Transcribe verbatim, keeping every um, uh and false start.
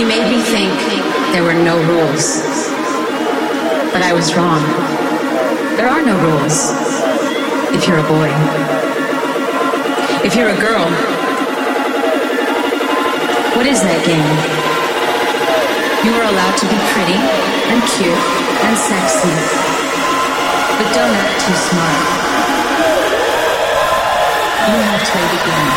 He made me think there were no rules. But I was wrong. There are no rules if you're a boy. If you're a girl, what is that game? You are allowed to be pretty and cute and sexy, but don't act too smart. You have played the game.